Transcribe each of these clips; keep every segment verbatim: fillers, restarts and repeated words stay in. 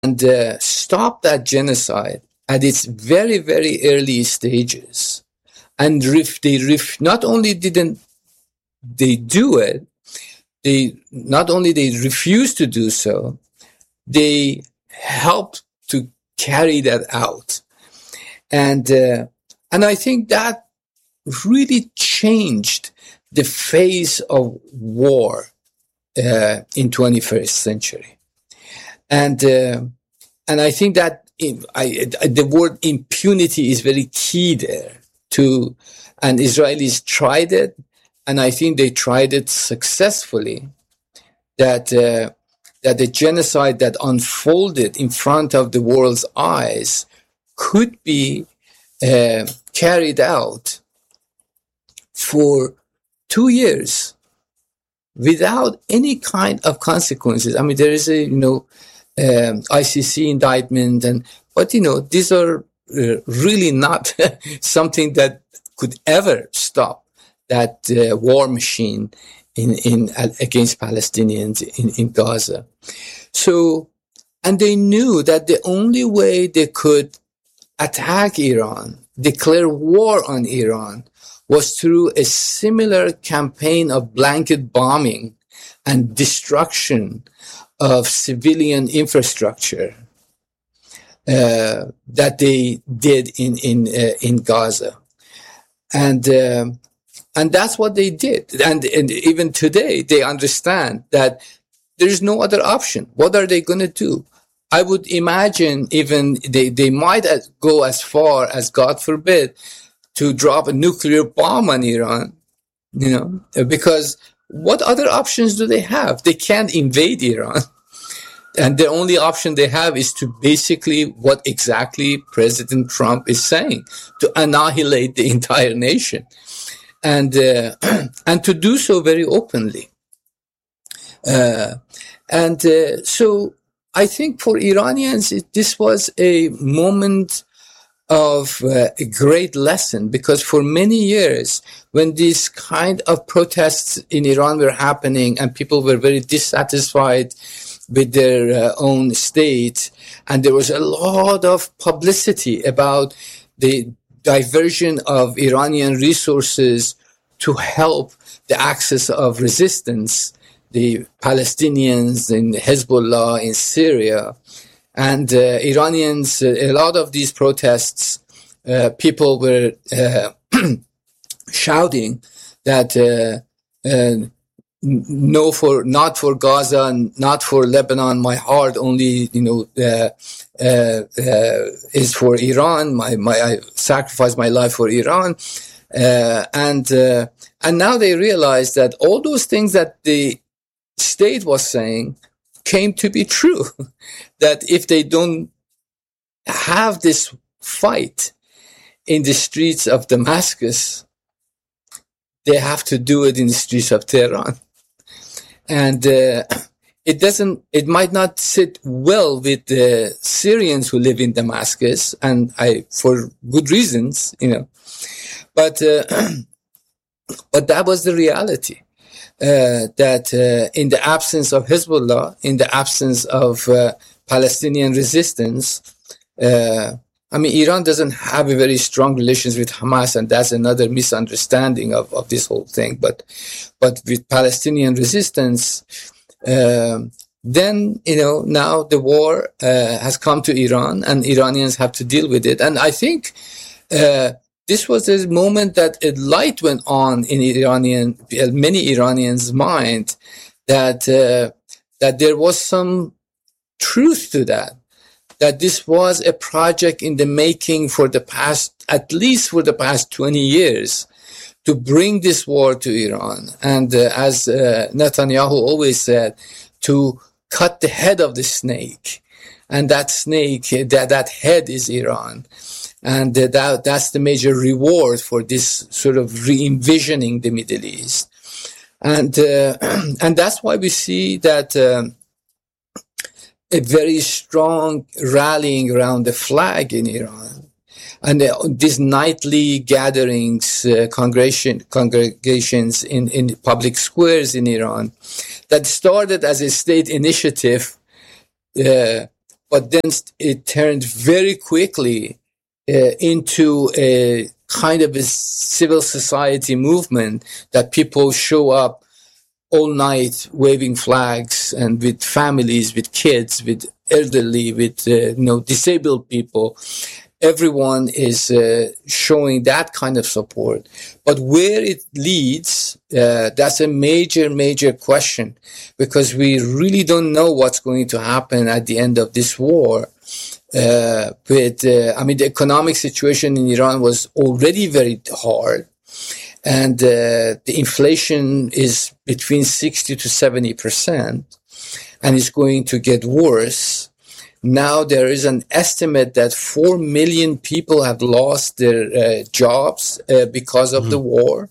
and uh, stop that genocide at its very, very early stages. And ref- they ref- not only didn't they do it, they not only they refused to do so, they helped to carry that out. And uh, and I think that really changed the face of war uh, in twenty-first century. And uh, and I think that in, I, the word impunity is very key there too. And Israelis tried it, and I think they tried it successfully. That uh, that the genocide that unfolded in front of the world's eyes could be uh, carried out for two years without any kind of consequences. I mean, there is a you know um, I C C indictment, and but you know these are uh, really not something that could ever stop that uh, war machine in in uh, against Palestinians in, in Gaza. So, and they knew that the only way they could attack Iran, declare war on Iran, was through a similar campaign of blanket bombing and destruction of civilian infrastructure uh, that they did in in uh, in Gaza, and um, and that's what they did. And, and even today, they understand that there is no other option. What are they going to do? I would imagine even they they might go as far as, God forbid, to drop a nuclear bomb on Iran, you know, because what other options do they have? They can't invade Iran. And the only option they have is to basically what exactly President Trump is saying, to annihilate the entire nation. And, uh, and to do so very openly. Uh, and, uh, so I think for Iranians, it, this was a moment of uh, a great lesson, because for many years, when these kind of protests in Iran were happening and people were very dissatisfied with their uh, own state, and there was a lot of publicity about the diversion of Iranian resources to help the access of resistance, the Palestinians in Hezbollah in Syria. And uh, Iranians, uh, a lot of these protests, uh, people were uh, shouting that uh, uh, no, for not for Gaza, not for Lebanon. My heart only, you know, uh, uh, uh, is for Iran. My, my, I sacrificed my life for Iran, uh, and uh, and now they realize that all those things that the state was saying came to be true. That if they don't have this fight in the streets of Damascus, they have to do it in the streets of Tehran. And uh, it doesn't, it might not sit well with the Syrians who live in Damascus, and I, for good reasons, you know, but, uh, but that was the reality. Uh, that uh, in the absence of Hezbollah, in the absence of uh, Palestinian resistance, uh, I mean, Iran doesn't have a very strong relations with Hamas, and that's another misunderstanding of, of this whole thing. But, but with Palestinian resistance, uh, then, you know, now the war uh, has come to Iran, and Iranians have to deal with it. And I think uh, this was the moment that a light went on in Iranian, many Iranians' mind, that uh, that there was some truth to that. That this was a project in the making for the past, at least for the past twenty years, to bring this war to Iran. And uh, as uh, Netanyahu always said, to cut the head of the snake. And that snake, that, that head is Iran. And uh, that, that's the major reward for this sort of re-envisioning the Middle East. And, uh, and that's why we see that, um, a very strong rallying around the flag in Iran, and uh, these nightly gatherings, uh, congregation, congregations in, in public squares in Iran, that started as a state initiative, uh, but then it turned very quickly uh, into a kind of a civil society movement that people show up all night waving flags and with families, with kids, with elderly, with uh, you know disabled people. Everyone is uh, showing that kind of support. But where it leads, uh, that's a major, major question, because we really don't know what's going to happen at the end of this war. Uh, but, uh, I mean, the economic situation in Iran was already very hard. And uh, the inflation is between sixty to seventy percent, and it's going to get worse. Now there is an estimate that four million people have lost their uh, jobs uh, because of mm-hmm. the war.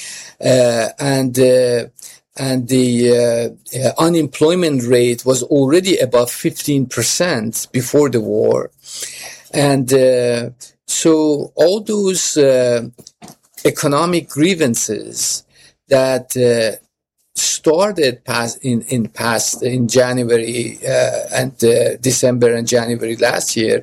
Uh, and uh, and the uh, uh, unemployment rate was already above fifteen percent before the war. And uh, so all those uh, economic grievances that uh, started past in in past in January uh, and uh, December and January last year,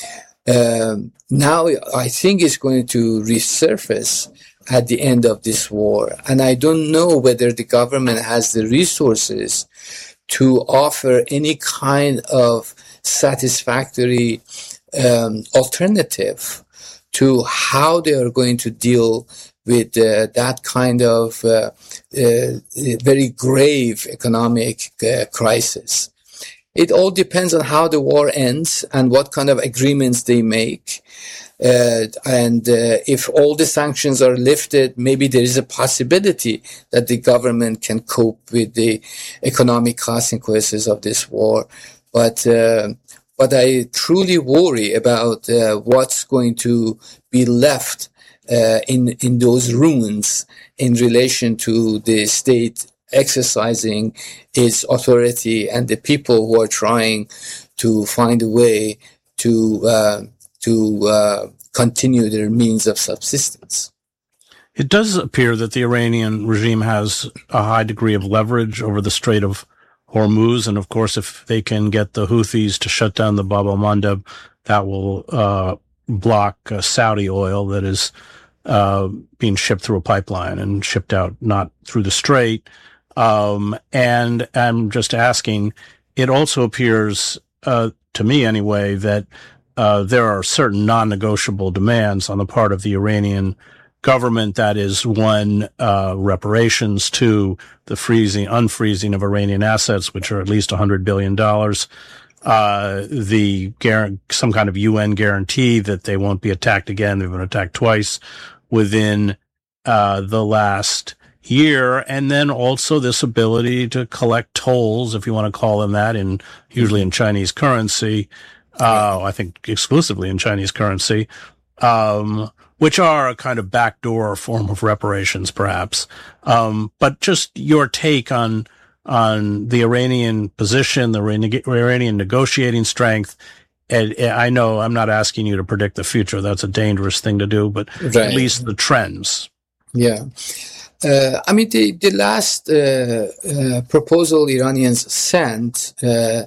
um, now I think is going to resurface at the end of this war, and I don't know whether the government has the resources to offer any kind of satisfactory um, alternative to how they are going to deal with uh, that kind of uh, uh, very grave economic uh, crisis. It all depends on how the war ends and what kind of agreements they make. Uh, and uh, if all the sanctions are lifted, maybe there is a possibility that the government can cope with the economic consequences of this war. But uh, but I truly worry about uh, what's going to be left Uh, in in those ruins in relation to the state exercising its authority and the people who are trying to find a way to uh, to uh, continue their means of subsistence. It does appear that the Iranian regime has a high degree of leverage over the Strait of Hormuz, and of course, if they can get the Houthis to shut down the Bab el-Mandeb, that will uh, block uh, Saudi oil that is Uh, being shipped through a pipeline and shipped out not through the strait. Um, and I'm just asking, it also appears, uh, to me anyway, that uh, there are certain non-negotiable demands on the part of the Iranian government. That is, one, uh, reparations; two, the freezing, unfreezing of Iranian assets, which are at least one hundred billion dollars. Uh, the guarantee, some kind of U N guarantee that they won't be attacked again. They've been attacked twice within uh, the last year, and then also this ability to collect tolls, if you want to call them that, in usually in Chinese currency, uh, I think exclusively in Chinese currency, um, which are a kind of backdoor form of reparations, perhaps. Um, but just your take on on the Iranian position, the Iranian negotiating strength. And I know I'm not asking you to predict the future. That's a dangerous thing to do, but right. At least the trends. Yeah. Uh, I mean, the, the last uh, uh, proposal Iranians sent, uh,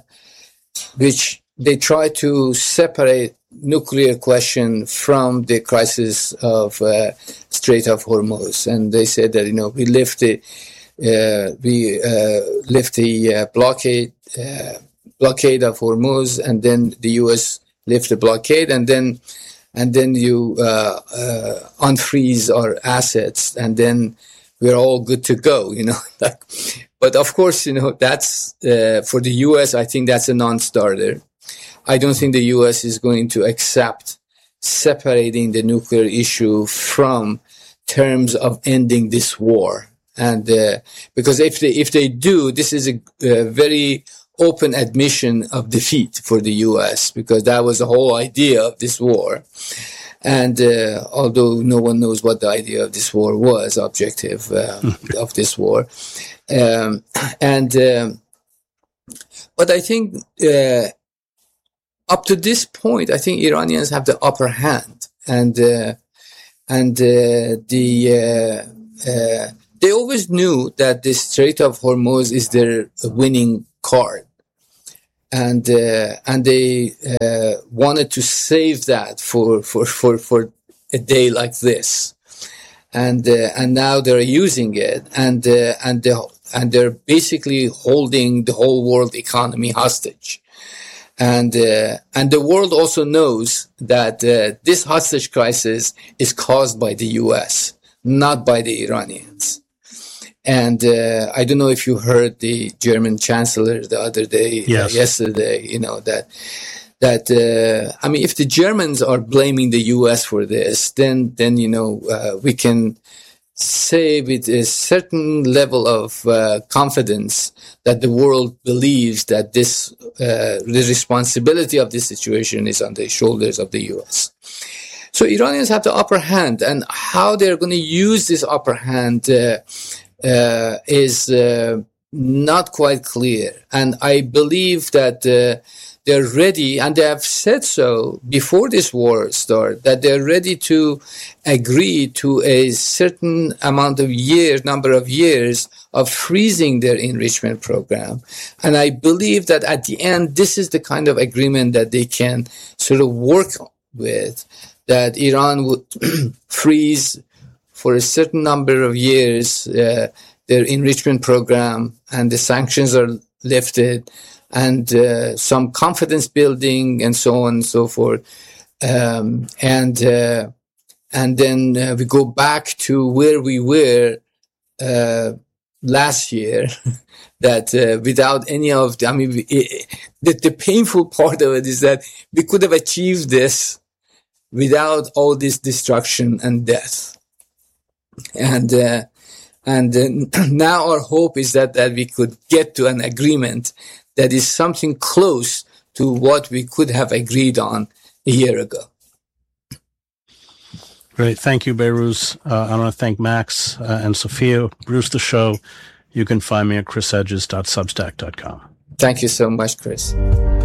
which they try to separate nuclear question from the crisis of uh, Strait of Hormuz. And they said that, you know, we lift the, uh, we uh, lift the uh, blockade, uh, blockade of Hormuz, and then the U S lift the blockade, and then and then you uh, uh, unfreeze our assets, and then we're all good to go, you know. But of course, you know, that's uh, for the U S, I think that's a non-starter. I don't think the U S is going to accept separating the nuclear issue from terms of ending this war, and uh, because if they if they do, this is a, a very open admission of defeat for the U S, because that was the whole idea of this war. And uh, although no one knows what the idea of this war was, objective uh, of this war. Um, and um, but I think uh, up to this point, I think Iranians have the upper hand. And uh, and uh, the uh, uh, they always knew that the Strait of Hormuz is their winning card. and uh, and they uh, wanted to save that for for for for a day like this, and uh, and now they're using it, and uh, and they and they're basically holding the whole world economy hostage. And uh, and the world also knows that uh, this hostage crisis is caused by the U S, not by the Iranians. And uh, I don't know if you heard the German chancellor the other day, yes. uh, yesterday, you know, that, that uh, I mean, if the Germans are blaming the U S for this, then, then you know, uh, we can say with a certain level of uh, confidence that the world believes that this uh, the responsibility of this situation is on the shoulders of the U S. So Iranians have the upper hand, and how they're going to use this upper hand uh, uh, is uh, not quite clear. And I believe that uh, they're ready, and they have said so before this war started, that they're ready to agree to a certain amount of years, number of years of freezing their enrichment program. And I believe that at the end, this is the kind of agreement that they can sort of work with, that Iran would freeze for a certain number of years uh, their enrichment program, and the sanctions are lifted, and uh, some confidence building, and so on and so forth. Um, and uh, and then uh, we go back to where we were uh, last year, that uh, without any of the, I mean, we, it, the, the painful part of it is that we could have achieved this without all this destruction and death. And uh, and uh, now our hope is that, that we could get to an agreement that is something close to what we could have agreed on a year ago. Great. Thank you, Behrooz. Uh, I want to thank Max uh, and Sophia. Bruce the Show. You can find me at chris edges dot substack dot com. Thank you so much, Chris.